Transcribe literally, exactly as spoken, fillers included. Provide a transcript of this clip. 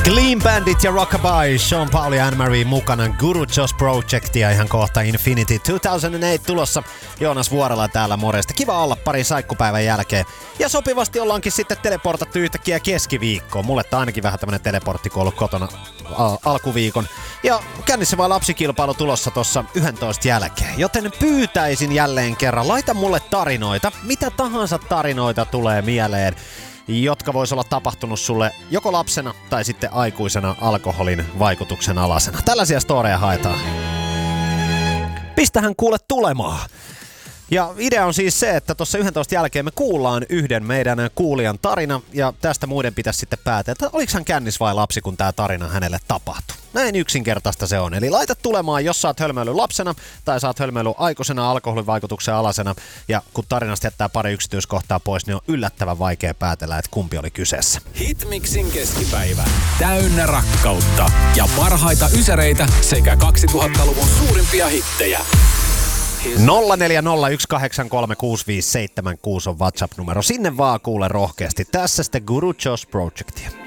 Clean Bandit ja Rockabye, Sean Paul ja Anne-Marie mukana Guru Josh Project ja ihan kohta Infinity kaksituhattakahdeksan tulossa. Joonas Vuorela täällä, morjesta. Kiva olla parin saikkupäivän jälkeen. Ja sopivasti ollaankin sitten teleportattu yhtäkkiä keskiviikkoon. Mulle tää ainakin vähän tämmönen teleportti, kun ollut kotona al- alkuviikon. Ja kännissä vaan lapsikilpailu tulossa tossa yksitoista jälkeen. Joten pyytäisin jälleen kerran, laita mulle tarinoita. Mitä tahansa tarinoita tulee mieleen, jotka vois olla tapahtunut sulle joko lapsena tai sitten aikuisena alkoholin vaikutuksen alasena. Tällaisia storeja haetaan. Pistähän kuule tulemaan. Ja idea on siis se, että tuossa yksitoista jälkeen me kuullaan yhden meidän kuulijan tarina, ja tästä muiden pitäisi sitten päätellä, että oliko hän kännis vai lapsi, kun tämä tarina hänelle tapahtui. Näin yksinkertaista se on. Eli laita tulemaan, jos sä oot hölmöily lapsena tai sä oot hölmöily aikuisena alkoholin vaikutuksen alasena, ja kun tarinasta jättää pari yksityiskohtaa pois, niin on yllättävän vaikea päätellä, että kumpi oli kyseessä. Hitmixin keskipäivä. Täynnä rakkautta ja parhaita ysäreitä sekä kaksituhattaluvun suurimpia hittejä. nolla neljä nolla yksi kahdeksan kolme kuusi viisi seitsemän kuusi on WhatsApp-numero. Sinne vaan kuule rohkeasti. Tässä sitten Guru Josh Projectia.